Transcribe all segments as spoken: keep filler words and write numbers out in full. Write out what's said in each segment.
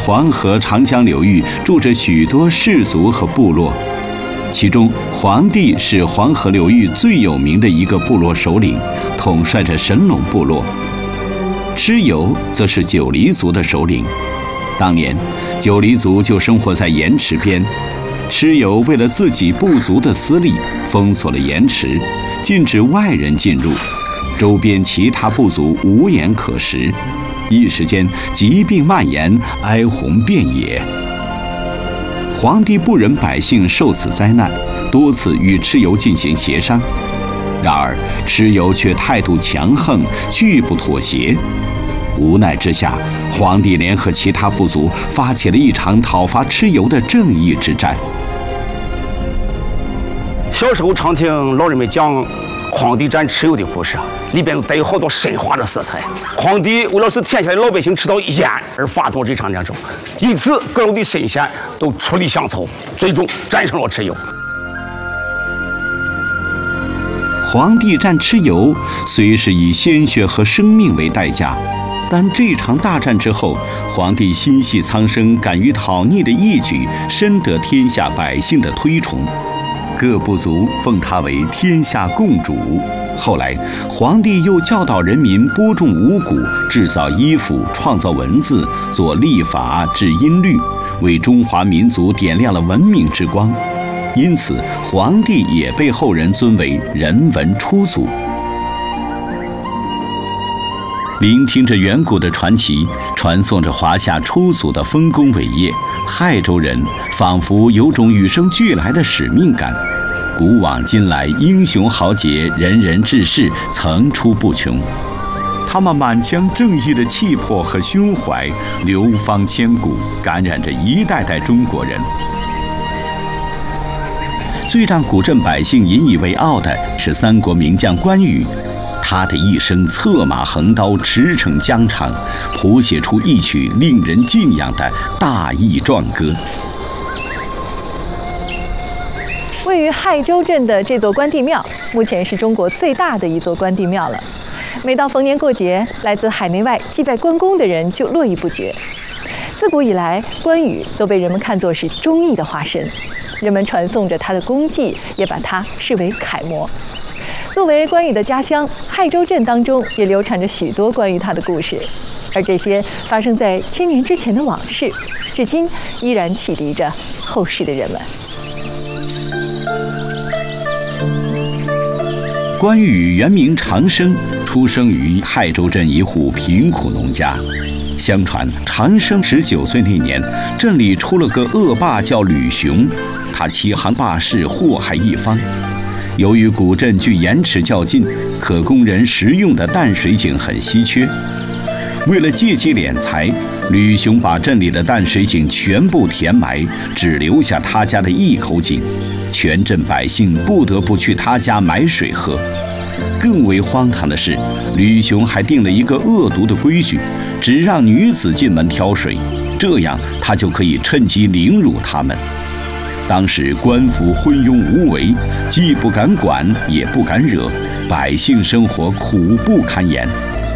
黄河、长江流域住着许多氏族和部落，其中黄帝是黄河流域最有名的一个部落首领，统帅着神龙部落。蚩尤则是九黎族的首领，当年九黎族就生活在盐池边，蚩尤为了自己部族的私利，封锁了盐池，禁止外人进入，周边其他部族无盐可食，一时间疾病蔓延，哀鸿遍野。黄帝不忍百姓受此灾难，多次与蚩尤进行协商，然而蚩尤却态度强横，拒不妥协。无奈之下，黄帝联合其他部族发起了一场讨伐蚩尤的正义之战。 小时候常听老人们讲黄帝战蚩尤的故事，里边带有好多神话的色彩。黄帝为了使天下的老百姓吃到盐而发动这场战争，因此各路的神仙都出力相凑，最终战胜了蚩尤。 黄帝战蚩尤虽是以鲜血和生命为代价，但这场大战之后，黄帝心系苍生、敢于讨逆的义举，深得天下百姓的推崇。各部族奉他为天下共主。后来，黄帝又教导人民播种五谷，制造衣服，创造文字，做历法，制音律，为中华民族点亮了文明之光。因此，黄帝也被后人尊为人文初祖。聆听着远古的传奇，传颂着华夏初祖的丰功伟业，亥州人仿佛有种与生俱来的使命感。古往今来，英雄豪杰、仁人志士层出不穷，他们满腔正义的气魄和胸怀，流芳千古，感染着一代代中国人。最让古镇百姓引以为傲的是三国名将关羽。他的一生策马横刀，驰骋疆场，谱写出一曲令人敬仰的大义壮歌。 位于亥州镇的这座关帝庙，目前是中国最大的一座关帝庙了。每到逢年过节，来自海内外祭拜关公的人就络绎不绝。自古以来，关羽都被人们看作是忠义的化身，人们传颂着他的功绩，也把他视为楷模。作为关羽的家乡，亥州镇当中也流传着许多关于他的故事，而这些发生在千年之前的往事，至今依然启迪着后世的人们。 关羽原名长生，出生于亥州镇一户贫苦农家。相传长生十九岁那年，镇里出了个恶霸叫吕雄，他欺行霸市，祸害一方。由于古镇距盐池较近，可供人食用的淡水井很稀缺。为了借机敛财，吕雄把镇里的淡水井全部填埋，只留下他家的一口井，全镇百姓不得不去他家买水喝。更为荒唐的是，吕雄还定了一个恶毒的规矩，只让女子进门挑水，这样他就可以趁机凌辱她们。当时官府昏庸无为，既不敢管，也不敢惹，百姓生活苦不堪言。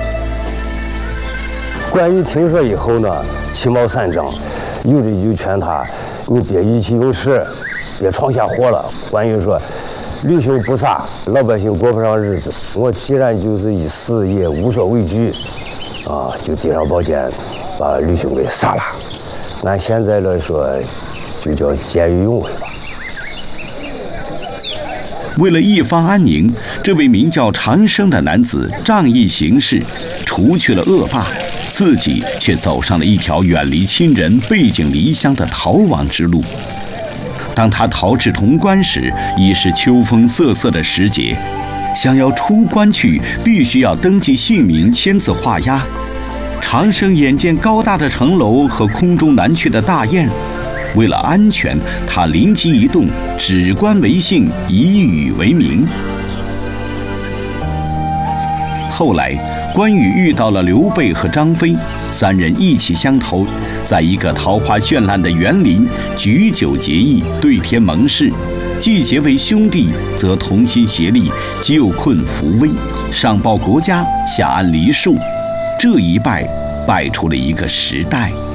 关羽听说以后呢，其貌三张，有的就劝他，你别意气用事，别闯下祸了。关羽说，吕兄不傻，老百姓过不上日子，我既然就是一死也无所畏惧，啊，就递上宝剑，把吕兄给杀了。按现在来说，就叫见义勇为吧。 为了一方安宁，这位名叫长生的男子仗义行事，除去了恶霸，自己却走上了一条远离亲人、背井离乡的逃亡之路。当他逃至潼关时，已是秋风瑟瑟的时节，想要出关去，必须要登记姓名、签字画押。长生眼见高大的城楼和空中南去的大雁，为了安全，他灵机一动，指关为姓，以羽为名。后来，关羽遇到了刘备和张飞，三人意气相投，在一个桃花绚烂的园林举酒结义，对天盟誓，既结为兄弟，则同心协力，救困扶危，上报国家，下安黎庶。这一拜，拜出了一个时代。